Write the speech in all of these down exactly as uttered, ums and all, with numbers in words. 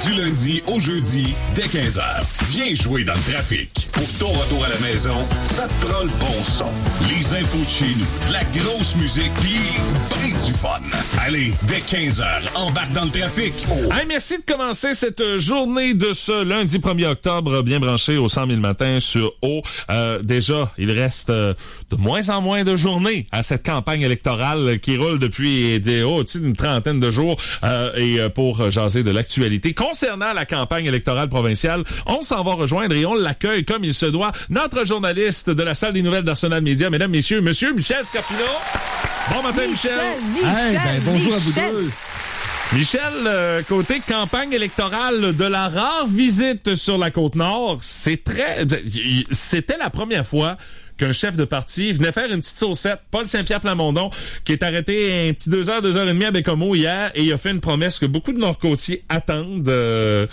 Du lundi au jeudi, dès quinze heures. Viens jouer dans le trafic. Pour ton retour à la maison, ça te prend le bon son. Les infos de chez nous, de la grosse musique, pis ben du fun. Allez, dès quinze heures, embarque dans le trafic. Oh. Hey, merci de commencer cette journée de ce lundi premier octobre, bien branché au cent mille matins sur O. Euh, déjà, il reste euh, de moins en moins de journées à cette campagne électorale qui roule depuis des, oh, tu sais, une trentaine de jours. Euh, et pour jaser de l'actualité concernant la campagne électorale provinciale, on s'en va rejoindre et on l'accueille comme il se doit. Notre journaliste de la salle des nouvelles d'Arsenal Média, mesdames, messieurs, monsieur Michel Scarpino. Bon matin, Michel. Michel, hey, ben, bonjour Michel. à vous deux. Michel, euh, côté campagne électorale de la rare visite sur la Côte-Nord, c'est très, c'était la première fois qu'un chef de parti venait faire une petite saucette. Paul Saint-Pierre Plamondon, qui est arrêté un petit deux heures, deux heures et demie à Bécomo hier, et il a fait une promesse que beaucoup de Nord-Côtiers attendent. Euh,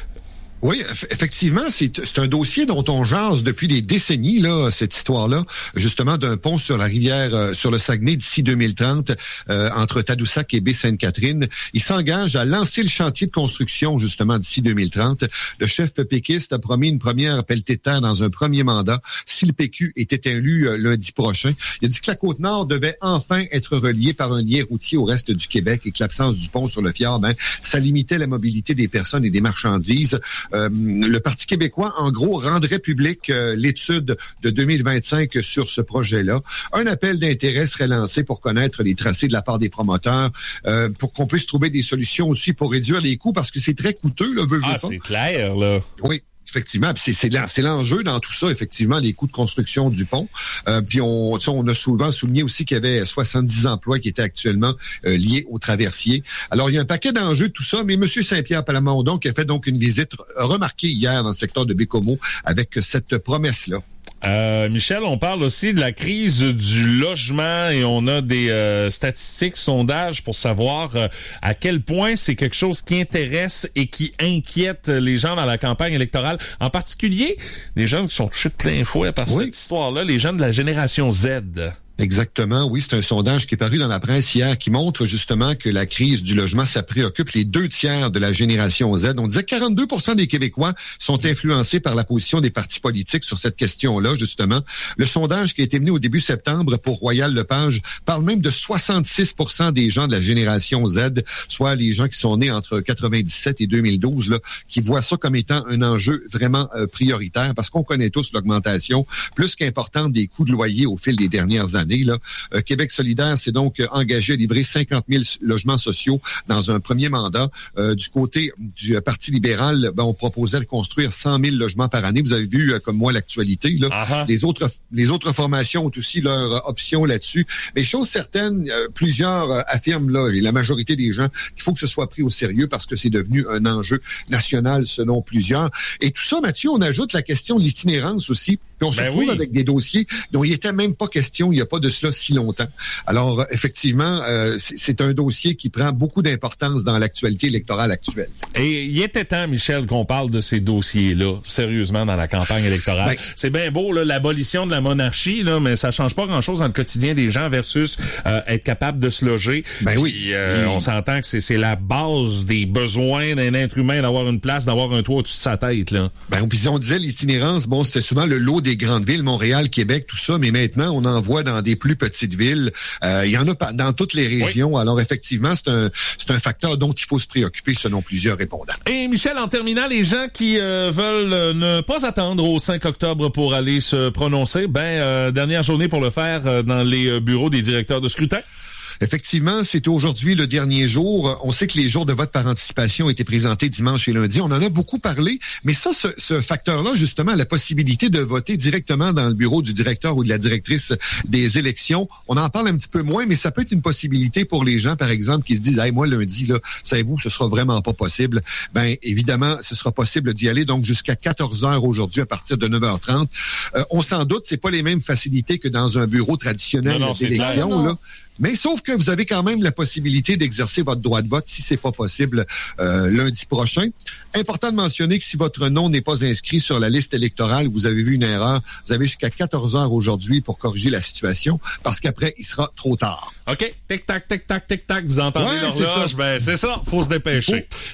Oui, effectivement, c'est, c'est un dossier dont on jase depuis des décennies, là, cette histoire-là, justement d'un pont sur la rivière, euh, sur le Saguenay d'ici deux mille trente, euh, entre Tadoussac et Baie-Sainte-Catherine. Il s'engage à lancer le chantier de construction, justement, d'ici deux mille trente. Le chef péquiste a promis une première pelletée de terre dans un premier mandat si le P Q était élu euh, lundi prochain. Il a dit que la Côte-Nord devait enfin être reliée par un lien routier au reste du Québec et que l'absence du pont sur le fjord, ben, ça limitait la mobilité des personnes et des marchandises. Euh, le Parti québécois, en gros, rendrait public euh, l'étude de deux mille vingt-cinq sur ce projet-là. Un appel d'intérêt serait lancé pour connaître les tracés de la part des promoteurs, euh, pour qu'on puisse trouver des solutions aussi pour réduire les coûts, parce que c'est très coûteux, là, veux, veux ah, pas. c'est clair, là. Oui. Effectivement, puis c'est, c'est, c'est l'enjeu dans tout ça, effectivement, les coûts de construction du pont. Euh, puis on, on a souvent souligné aussi qu'il y avait soixante-dix emplois qui étaient actuellement euh, liés aux traversiers. Alors, il y a un paquet d'enjeux de tout ça, mais M. Saint-Pierre Plamondon qui a fait donc une visite remarquée hier dans le secteur de Bécomo avec cette promesse-là. Euh, Michel, on parle aussi de la crise du logement et on a des euh, statistiques, sondages pour savoir euh, à quel point c'est quelque chose qui intéresse et qui inquiète les gens dans la campagne électorale. En particulier, les gens qui sont touchés de plein fouet par oui. cette histoire-là, les gens de la génération Z. Exactement, oui, c'est un sondage qui est paru dans la presse hier qui montre justement que la crise du logement, ça préoccupe les deux tiers de la génération Z. On disait que quarante-deux pour cent des Québécois sont influencés par la position des partis politiques sur cette question-là, justement. Le sondage qui a été mené au début septembre pour Royal Lepage parle même de soixante-six pour cent des gens de la génération Z, soit les gens qui sont nés entre quatre-vingt-dix-sept et deux mille douze, là, qui voient ça comme étant un enjeu vraiment euh, prioritaire, parce qu'on connaît tous l'augmentation plus qu'importante des coûts de loyer au fil des dernières années. Là. Euh, Québec solidaire s'est donc euh, engagé à livrer cinquante mille logements sociaux dans un premier mandat. Euh, du côté du euh, Parti libéral, ben, on proposait de construire cent mille logements par année. Vous avez vu, euh, comme moi, l'actualité. Là. Uh-huh. Les autres les autres formations ont aussi leur euh, option là-dessus. Mais chose certaine, euh, plusieurs euh, affirment, là, et la majorité des gens, qu'il faut que ce soit pris au sérieux parce que c'est devenu un enjeu national selon plusieurs. Et tout ça, Mathieu, on ajoute la question de l'itinérance aussi. Puis on se ben retrouve oui. avec des dossiers dont il n'était même pas question il n'y a pas de cela si longtemps. Alors, effectivement, euh, c'est, c'est un dossier qui prend beaucoup d'importance dans l'actualité électorale actuelle. Et il était temps, Michel, qu'on parle de ces dossiers-là, sérieusement, dans la campagne électorale. Ben, c'est bien beau, là, l'abolition de la monarchie, là, mais ça change pas grand-chose dans le quotidien des gens versus euh, être capable de se loger. Ben Puis, oui. Euh, on s'entend que c'est, c'est la base des besoins d'un être humain, d'avoir une place, d'avoir un toit au-dessus de sa tête. Là. Ben, puis on disait l'itinérance, bon, c'était souvent le lot des grandes villes, Montréal, Québec, tout ça, mais maintenant, on en voit dans des plus petites villes. Euh, il y en a dans toutes les régions. Oui. Alors, effectivement, c'est un, c'est un facteur dont il faut se préoccuper selon plusieurs répondants. Et Michel, en terminant, les gens qui euh, veulent euh, ne pas attendre au cinq octobre pour aller se prononcer, ben, euh, dernière journée pour le faire euh, dans les euh, bureaux des directeurs de scrutin. Effectivement, c'est aujourd'hui le dernier jour. On sait que les jours de vote par anticipation ont été présentés dimanche et lundi. On en a beaucoup parlé, mais ça, ce, ce facteur-là, justement, la possibilité de voter directement dans le bureau du directeur ou de la directrice des élections, on en parle un petit peu moins, mais ça peut être une possibilité pour les gens, par exemple, qui se disent « Hey, moi, lundi, là, savez-vous, ce sera vraiment pas possible. » Ben, évidemment, ce sera possible d'y aller, donc jusqu'à quatorze heures aujourd'hui, à partir de neuf heures trente. Euh, on s'en doute, c'est pas les mêmes facilités que dans un bureau traditionnel non, non, d'élection, là. Mais sauf que vous avez quand même la possibilité d'exercer votre droit de vote si c'est pas possible euh, lundi prochain. Important de mentionner que si votre nom n'est pas inscrit sur la liste électorale, vous avez vu une erreur, vous avez jusqu'à quatorze heures aujourd'hui pour corriger la situation, parce qu'après, il sera trop tard. OK. Tic-tac, tic-tac, tic-tac. Vous entendez ouais, l'horloge? Ben, c'est ça. Faut se dépêcher.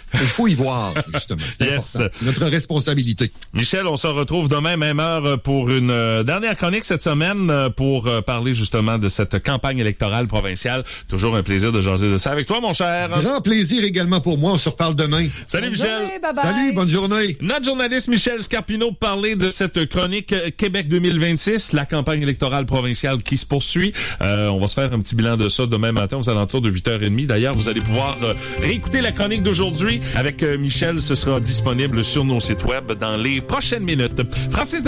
Il faut y voir, justement. C'est yes. important. C'est notre responsabilité. Michel, on se retrouve demain, même heure, pour une euh, dernière chronique cette semaine euh, pour euh, parler justement de cette campagne électorale provinciale. Toujours un plaisir de jaser de ça avec toi, mon cher. Grand plaisir également pour moi. On se reparle demain. Salut, bonne Michel. Journée, bye bye. Salut, bonne journée. Notre journaliste Michel Scarpino parlait de cette chronique Québec deux mille vingt-six, la campagne électorale provinciale qui se poursuit. Euh, on va se faire un petit bilan de ça demain matin aux alentours de huit heures trente. D'ailleurs, vous allez pouvoir euh, réécouter la chronique d'aujourd'hui avec euh, Michel. Ce sera disponible sur nos sites web dans les prochaines minutes. Francis